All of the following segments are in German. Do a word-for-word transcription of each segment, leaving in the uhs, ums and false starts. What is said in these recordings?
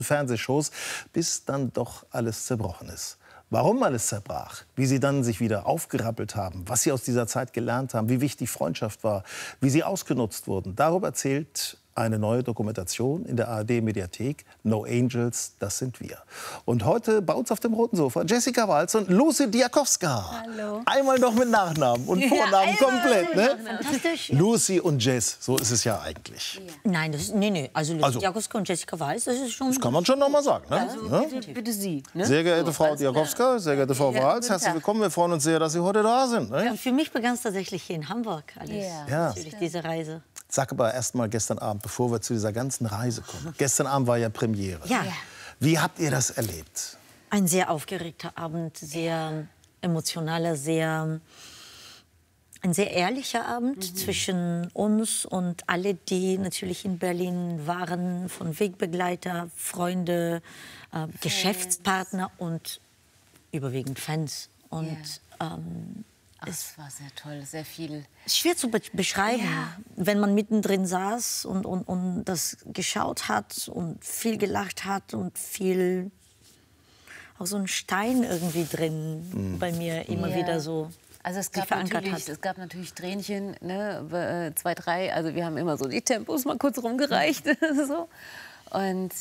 Fernsehshows, bis dann doch alles zerbrochen ist. Warum alles zerbrach, wie sie dann sich wieder aufgerappelt haben, was sie aus dieser Zeit gelernt haben, wie wichtig Freundschaft war, wie sie ausgenutzt wurden, darüber erzählt eine neue Dokumentation in der A R D-Mediathek, No Angels, das sind wir. Und heute bei uns auf dem roten Sofa Jessica Walz und Lucy Diakowska. Hallo. Einmal noch mit Nachnamen und Vornamen ja, komplett, ne? Fantastisch. Lucy und Jess, so ist es ja eigentlich. Ja. Nein, das, nee, nee. Also Lucy Also, Diakowska und Jessica Walz, das ist schon... Das kann man schon noch mal sagen, ne? Also, ja? bitte, bitte Sie. Ne? Sehr geehrte so, Frau Diakowska, sehr geehrte Frau ja, Walz, herzlich willkommen. Wir freuen uns sehr, dass Sie heute da sind. Ne? Ja, für mich begann es tatsächlich hier in Hamburg alles. Ja. Ja. Natürlich diese Reise. Sag aber erst mal gestern Abend, bevor wir zu dieser ganzen Reise kommen. Gestern Abend war ja Premiere. Ja. Wie habt ihr das erlebt? Ein sehr aufgeregter Abend, sehr emotionaler, sehr, ein sehr ehrlicher Abend mhm. zwischen uns und alle, die natürlich in Berlin waren, von Wegbegleiter, Freunde, äh, Geschäftspartner und überwiegend Fans. Und yeah. ähm, Ach, es war sehr toll, sehr viel. Schwer zu be beschreiben, ja. wenn man mittendrin saß und, und, und das geschaut hat und viel gelacht hat und viel, auch so ein Stein irgendwie drin mhm. bei mir immer ja. wieder so also es sich gab verankert natürlich, hat. Es gab natürlich Tränchen, ne, äh, zwei, drei, also wir haben immer so die Tempos mal kurz rumgereicht. Mhm. so. Und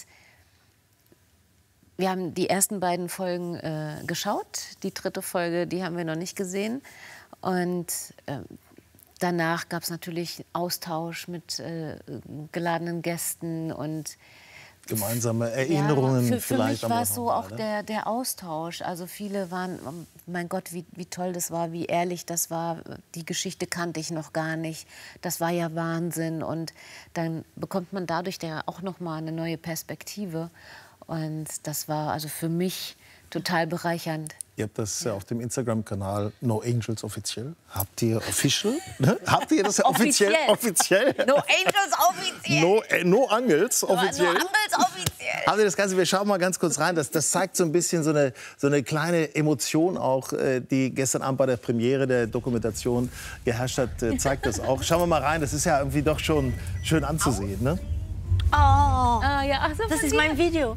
wir haben die ersten beiden Folgen äh, geschaut. Die dritte Folge, die haben wir noch nicht gesehen. Und äh, danach gab es natürlich Austausch mit äh, geladenen Gästen und gemeinsame Erinnerungen. Ja, für, für vielleicht mich war es so mal, auch ne? der, der Austausch. Also viele waren, oh mein Gott, wie, wie toll das war, wie ehrlich das war. Die Geschichte kannte ich noch gar nicht. Das war ja Wahnsinn. Und dann bekommt man dadurch der auch noch mal eine neue Perspektive. Und das war also für mich total bereichernd. Ihr habt das ja auf dem Instagram-Kanal No Angels offiziell. Habt ihr official? Ne? Habt ihr das ja offiziell? offiziell? No Angels offiziell. No, äh, no Angels offiziell. No, no Angels offiziell. Habt ihr das Ganze? Wir schauen mal ganz kurz rein. Das, das zeigt so ein bisschen so eine, so eine kleine Emotion auch, äh, die gestern Abend bei der Premiere der Dokumentation geherrscht hat. Äh, zeigt das auch. Schauen wir mal rein. Das ist ja irgendwie doch schon schön anzusehen, ne? Oh, ah, ja, ach so, das ist mein Video.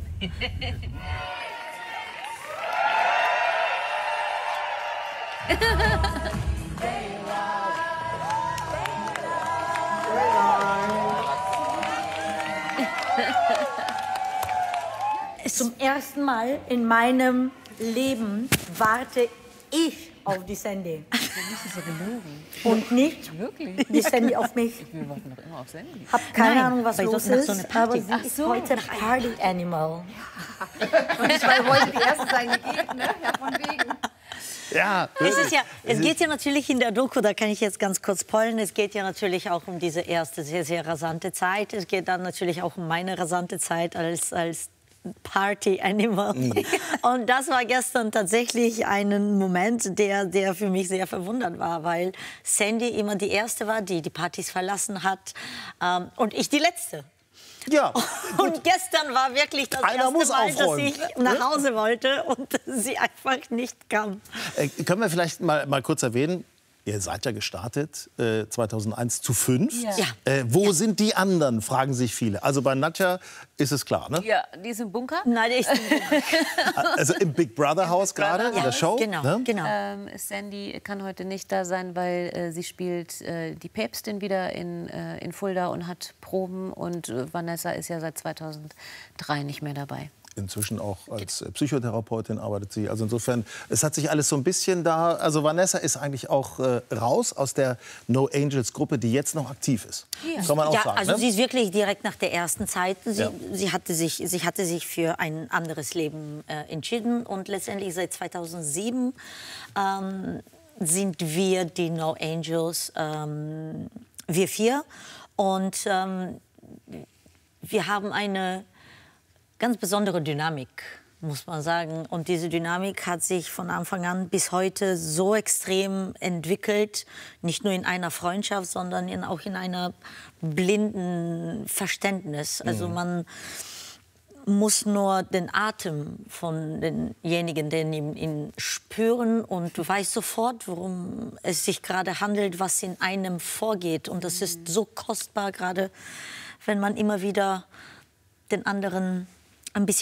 Zum ersten Mal in meinem Leben warte ich auf die Sandy. Das ist ja gelogen. Und nicht Wirklich? die Sandy auf mich. Wir warten doch immer auf Sandy. Ich habe keine Nein, Ahnung, was weil los das nach ist, so einer Party. aber sie Ach ist so. heute ein Party-Animal. Und ich war heute die Erste sein, die geht, ne? Ja, von wegen. Ja, Es, ist ja, es geht ja natürlich in der Doku, da kann ich jetzt ganz kurz spoilern, es geht ja natürlich auch um diese erste sehr, sehr rasante Zeit. Es geht dann natürlich auch um meine rasante Zeit als, als Party-Animal. Mhm. Und das war gestern tatsächlich ein Moment, der, der für mich sehr verwundert war, weil Sandy immer die Erste war, die die Partys verlassen hat ähm, und ich die Letzte. Ja. Und gestern war wirklich das Einer erste muss Mal, dass aufräumen. ich nach Hause wollte und sie einfach nicht kam. Äh, können wir vielleicht mal, mal kurz erwähnen, ihr seid ja gestartet äh, zweitausendeins zu fünf. Ja. Ja. Äh, wo ja. sind die anderen, fragen sich viele. Also bei Nadja ist es klar, ne? Ja, die ist im Bunker. Nein, ich Also im Big Brother Haus gerade, in der Show. Genau, ne? genau. Ähm, Sandy kann heute nicht da sein, weil äh, sie spielt äh, die Päpstin wieder in, äh, in Fulda und hat Proben. Und äh, Vanessa ist ja seit zweitausenddrei nicht mehr dabei. Inzwischen auch als Psychotherapeutin arbeitet sie. Also insofern, es hat sich alles so ein bisschen da... Also Vanessa ist eigentlich auch äh, raus aus der No Angels Gruppe, die jetzt noch aktiv ist. Ja. Kann man auch ja, sagen, also ne? sie ist wirklich direkt nach der ersten Zeit, sie, Ja. sie, hatte, sich, sie hatte sich für ein anderes Leben äh, entschieden. Und letztendlich seit zweitausendsieben ähm, sind wir die No Angels, ähm, wir vier. Und ähm, wir haben eine ganz besondere Dynamik, muss man sagen. Und diese Dynamik hat sich von Anfang an bis heute so extrem entwickelt, nicht nur in einer Freundschaft, sondern in, auch in einer blinden Verständnis. Also man muss nur den Atem von denjenigen, der ihn, ihn spüren, und du weißt sofort, worum es sich gerade handelt, was in einem vorgeht. Und das ist so kostbar, gerade wenn man immer wieder den anderen ein bisschen